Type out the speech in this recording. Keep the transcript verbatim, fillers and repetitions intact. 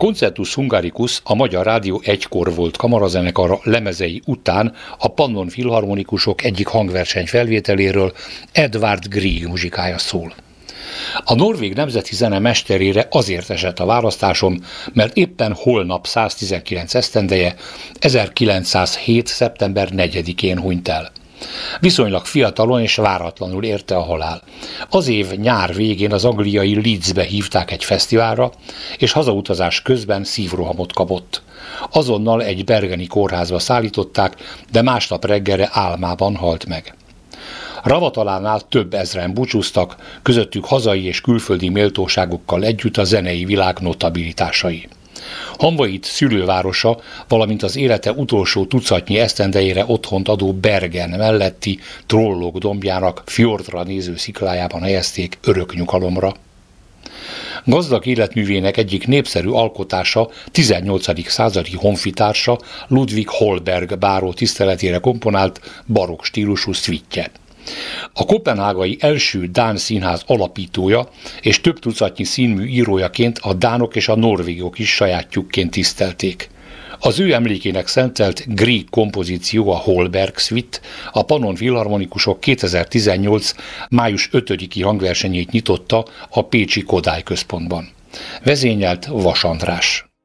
Concertus Hungaricus a Magyar Rádió egykor volt kamarazenekara lemezei után a Pannon Filharmonikusok egyik hangverseny felvételéről, Edvard Grieg muzsikája szól. A norvég nemzeti zene mesterére azért esett a választásom, mert éppen holnap száztizenkilenc esztendeje, ezerkilencszázhét. szeptember negyedikén hunyt el. Viszonylag fiatalon és váratlanul érte a halál. Az év nyár végén az angliai Leedsbe hívták egy fesztiválra, és hazautazás közben szívrohamot kapott. Azonnal egy bergeni kórházba szállították, de másnap reggelre álmában halt meg. Ravatalánál több ezren búcsúztak, közöttük hazai és külföldi méltóságokkal együtt a zenei világ notabilitásai. Hamvait szülővárosa, valamint az élete utolsó tucatnyi esztendejére otthont adó Bergen melletti Trollok dombjának fjordra néző sziklájában helyezték örök nyugalomra. Gazdag életművének egyik népszerű alkotása tizennyolcadik századi honfitársa Ludwig Holberg báró tiszteletére komponált barokk stílusú szvittje. A koppenhágai első dán színház alapítója és több tucatnyi színmű írójaként a dánok és a norvégok is sajátjukként tisztelték. Az ő emlékének szentelt Grieg kompozíció, a Holberg Suite, a Pannon Filharmonikusok kétezer-tizennyolc. május ötödiki hangversenyét nyitotta a pécsi Kodály központban. Vezényelt Vas András.